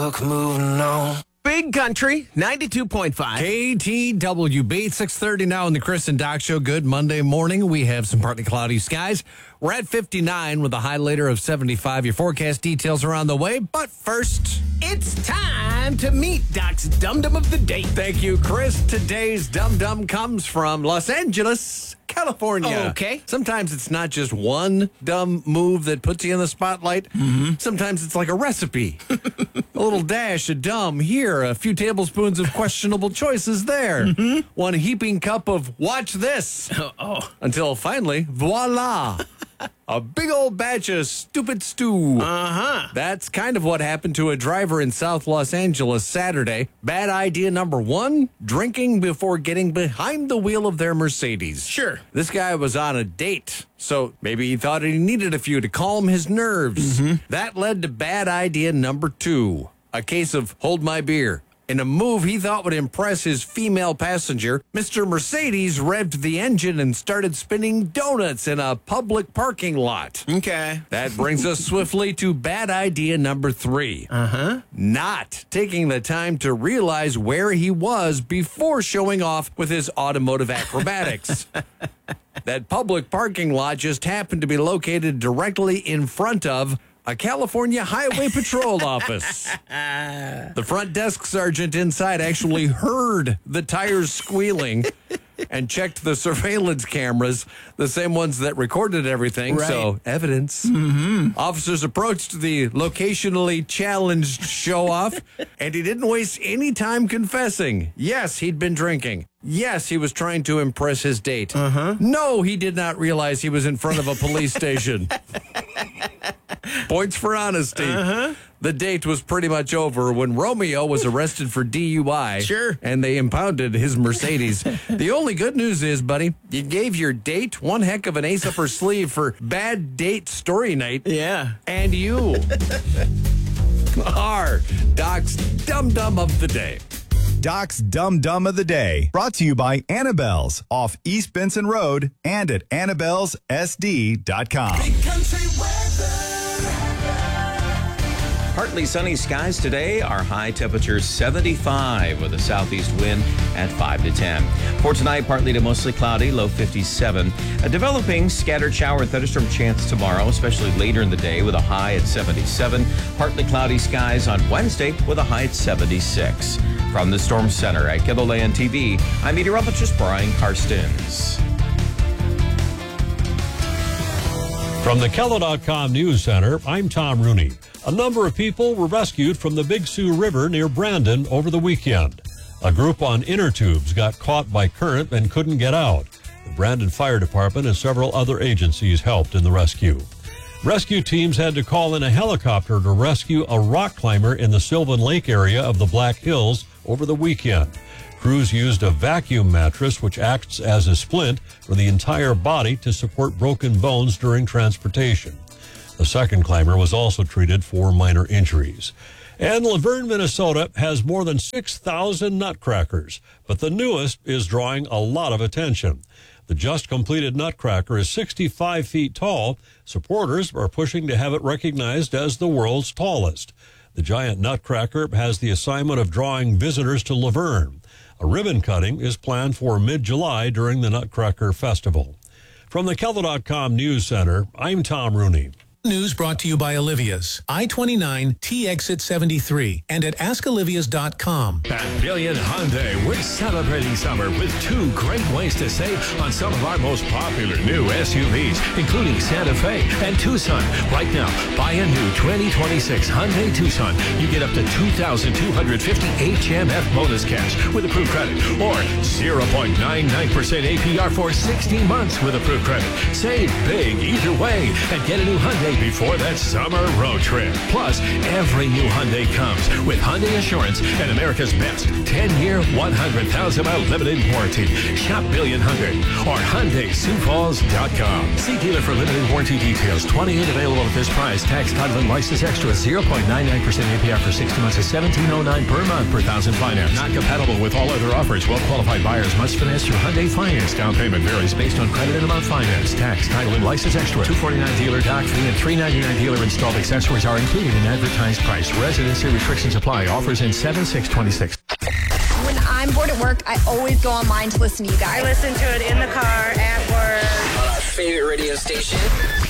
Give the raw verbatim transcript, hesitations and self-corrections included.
Look, moving on. Big Country, ninety-two point five. K T W B, six thirty now on the Chris and Doc Show. Good Monday morning. We have some partly cloudy skies. We're at fifty-nine with a high later of seventy-five. Your forecast details are on the way, but first... It's time to meet Doc's Dum Dum of the Day. Thank you, Chris. Today's Dum Dum comes from Los Angeles, California. Okay. Sometimes it's not just one dumb move that puts you in the spotlight. Mm-hmm. Sometimes it's like a recipe. A little dash of dumb here, a few tablespoons of questionable choices there. Mm-hmm. One heaping cup of watch this. Oh. Until finally, voila. A big old batch of stupid stew. Uh-huh. That's kind of what happened to a driver in South Los Angeles Saturday. Bad idea number one, drinking before getting behind the wheel of their Mercedes. Sure. This guy was on a date, so maybe he thought he needed a few to calm his nerves. Mm-hmm. That led to bad idea number two, a case of hold my beer. In a move he thought would impress his female passenger, Mister Mercedes revved the engine and started spinning donuts in a public parking lot. Okay. That brings us swiftly to bad idea number three. Uh-huh. Not taking the time to realize where he was before showing off with his automotive acrobatics. That public parking lot just happened to be located directly in front of a California Highway Patrol office. The front desk sergeant inside actually heard the tires squealing and checked the surveillance cameras, the same ones that recorded everything, right. So evidence. Mm-hmm. Officers approached the locationally challenged show-off, and he didn't waste any time confessing. Yes, he'd been drinking. Yes, he was trying to impress his date. Uh-huh. No, he did not realize he was in front of a police station. Points for honesty. Uh-huh. The date was pretty much over when Romeo was arrested for D U I. Sure. And they impounded his Mercedes. The only good news is, buddy, you gave your date one heck of an ace up her sleeve for bad date story night. Yeah. And you are Doc's Dum Dum of the Day. Doc's Dum Dum of the Day, brought to you by Annabelle's off East Benson Road and at annabelles s d dot com. Big country weather. Partly sunny skies today. Our high temperature seventy-five with a southeast wind at five to ten. For tonight, partly to mostly cloudy, low fifty-seven. A developing scattered shower and thunderstorm chance tomorrow, especially later in the day with a high at seventy-seven. Partly cloudy skies on Wednesday with a high at seventy-six. From the Storm Center at KELOLAND T V, I'm meteorologist Brian Karstens. From the Kelo dot com News Center, I'm Tom Rooney. A number of people were rescued from the Big Sioux River near Brandon over the weekend. A group on inner tubes got caught by current and couldn't get out. The Brandon Fire Department and several other agencies helped in the rescue. Rescue teams had to call in a helicopter to rescue a rock climber in the Sylvan Lake area of the Black Hills over the weekend. Crews used a vacuum mattress, which acts as a splint for the entire body to support broken bones during transportation. The second climber was also treated for minor injuries. And Laverne, Minnesota has more than six thousand nutcrackers, but the newest is drawing a lot of attention. The just completed nutcracker is sixty-five feet tall. Supporters are pushing to have it recognized as the world's tallest. The giant nutcracker has the assignment of drawing visitors to Laverne. A ribbon cutting is planned for mid-July during the Nutcracker Festival. From the Kelo dot com News Center, I'm Tom Rooney. News brought to you by Olivia's, I twenty-nine, T Exit seventy-three, and at ask olivias dot com. At Billion Hyundai, we're celebrating summer with two great ways to save on some of our most popular new S U Vs, including Santa Fe and Tucson. Right now, buy a new twenty twenty-six Hyundai Tucson. You get up to two thousand two hundred fifty H M F bonus cash with approved credit, or zero point nine nine percent A P R for sixty months with approved credit. Save big either way and get a new Hyundai before that summer road trip. Plus, every new Hyundai comes with Hyundai Assurance and America's best ten-year, one hundred thousand mile limited warranty. Shop Billion Hyundai or Hyundai Sioux Falls dot com. See dealer for limited warranty details. twenty-eight available at this price. Tax, title, and license extra. zero point nine nine percent A P R for sixty months is seventeen oh nine per month per thousand finance. Not compatible with all other offers. Well-qualified buyers must finance through Hyundai Finance. Down payment varies based on credit and amount finance. Tax, title, and license extra. two forty-nine dealer doc fee and three ninety-nine dealer installed accessories are included in advertised price. Residency restrictions apply. Offers in seven six twenty-six. When I'm bored at work, I always go online to listen to you guys. I listen to it in the car, at work. On our favorite radio station.